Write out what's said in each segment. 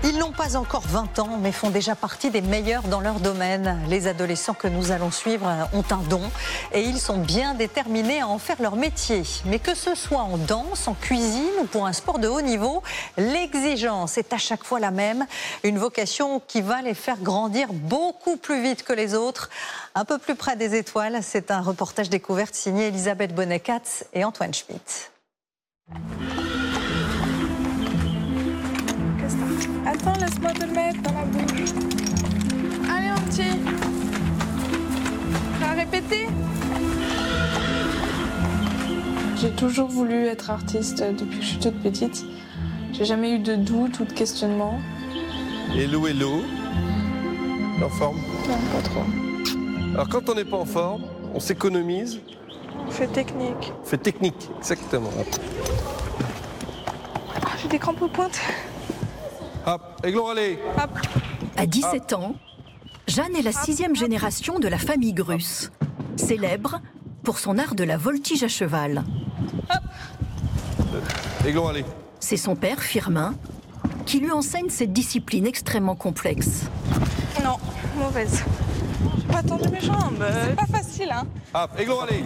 Ils n'ont pas encore 20 ans, mais font déjà partie des meilleurs dans leur domaine. Les adolescents que nous allons suivre ont un don et ils sont bien déterminés à en faire leur métier. Mais que ce soit en danse, en cuisine ou pour un sport de haut niveau, l'exigence est à chaque fois la même. Une vocation qui va les faire grandir beaucoup plus vite que les autres. Un peu plus près des étoiles, c'est un reportage découverte signé Elisabeth Bonnet-Katz et Antoine Schmitt. Attends, laisse-moi te le mettre dans la bouche. Allez, un petit. Prêt à répéter? J'ai toujours voulu être artiste depuis que je suis toute petite. J'ai jamais eu de doute ou de questionnement. Hello, hello. En forme? Non, pas trop. Alors quand on n'est pas en forme, on s'économise. On fait technique. On fait technique, exactement. J'ai des crampes aux pointes. Hop, Aiglon, allez. Hop. À 17 ans, Jeanne est la 6e génération de la famille Grus, célèbre pour son art de la voltige à cheval. Aiglon, allez. C'est son père, Firmin, qui lui enseigne cette discipline extrêmement complexe. Non, mauvaise. J'ai pas tendu mes jambes. C'est pas facile, hein. Hop, Aiglon, allez.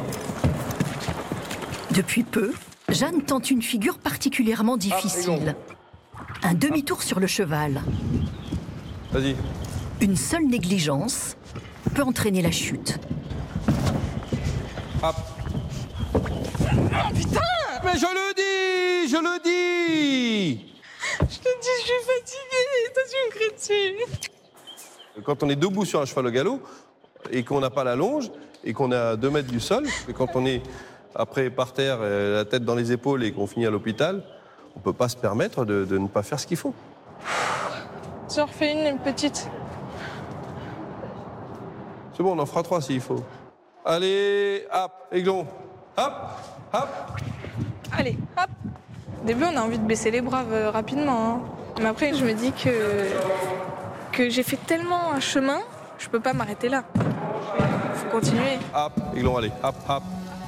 Depuis peu, Jeanne tente une figure particulièrement difficile. Un demi-tour sur le cheval. Vas-y. Une seule négligence peut entraîner la chute. Hop. Oh, putain! Mais je le dis! Je le dis! Je te dis, je suis fatiguée. Toi, tu me cries dessus. Quand on est debout sur un cheval au galop et qu'on n'a pas la longe et qu'on est à 2 mètres du sol, et quand on est après par terre, la tête dans les épaules et qu'on finit à l'hôpital, on ne peut pas se permettre de ne pas faire ce qu'il faut. Tu en refais une petite. C'est bon, on en fera 3 s'il faut. Allez, hop, Aiglon. Hop, hop. Allez, hop. Au début, on a envie de baisser les bras rapidement. Hein. Mais après, je me dis que j'ai fait tellement un chemin, je peux pas m'arrêter là. Faut continuer. Hop, Aiglon, allez, hop, hop.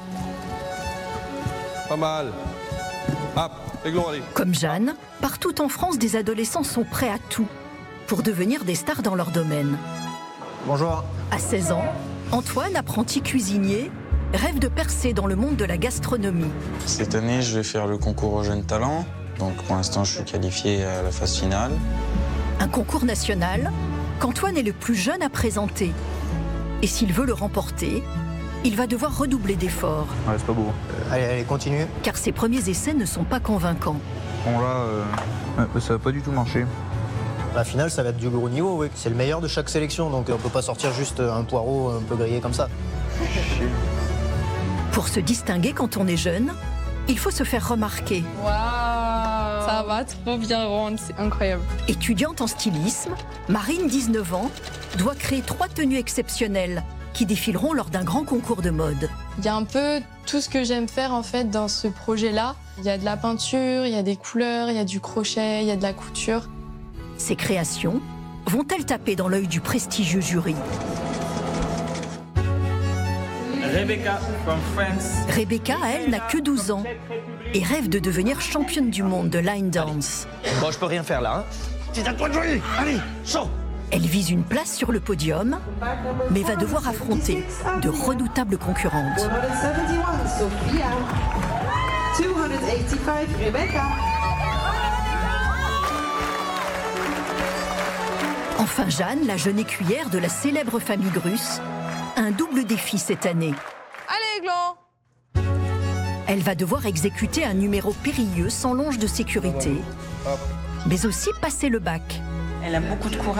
Pas mal. Hop, Aiglon, allez. Comme Jeanne, partout en France, des adolescents sont prêts à tout pour devenir des stars dans leur domaine. Bonjour. À 16 ans, Antoine, apprenti cuisinier, rêve de percer dans le monde de la gastronomie. Cette année, je vais faire le concours aux jeunes talents. Donc pour l'instant, je suis qualifié à la phase finale. Un concours national qu'Antoine est le plus jeune à présenter. Et s'il veut le remporter, il va devoir redoubler d'efforts. Ouais, c'est pas beau. Allez, continue. Car ses premiers essais ne sont pas convaincants. Bon là, ça va pas du tout marcher. La finale, ça va être du gros niveau, oui. C'est le meilleur de chaque sélection, donc on peut pas sortir juste un poireau un peu grillé comme ça. Pour se distinguer quand on est jeune, il faut se faire remarquer. Waouh! Ça va trop bien rendre, c'est incroyable. Étudiante en stylisme, Marine, 19 ans, doit créer 3 tenues exceptionnelles qui défileront lors d'un grand concours de mode. Il y a un peu tout ce que j'aime faire en fait dans ce projet-là. Il y a de la peinture, il y a des couleurs, il y a du crochet, il y a de la couture. Ces créations vont-elles taper dans l'œil du prestigieux jury? Rebecca from France. Rebecca, elle, n'a que 12 ans et rêve de devenir championne du monde de line dance. Bon, je peux rien faire là, hein. C'est à toi de jouer. Allez, chaud. Elle vise une place sur le podium, mais va devoir affronter de redoutables concurrentes. 171, Sophia. 285, Rebecca. Enfin, Jeanne, la jeune écuyère de la célèbre famille Grus, a un double défi cette année. Allez, Aiglon! Elle va devoir exécuter un numéro périlleux sans longe de sécurité, mais aussi passer le bac. Elle a beaucoup de courage.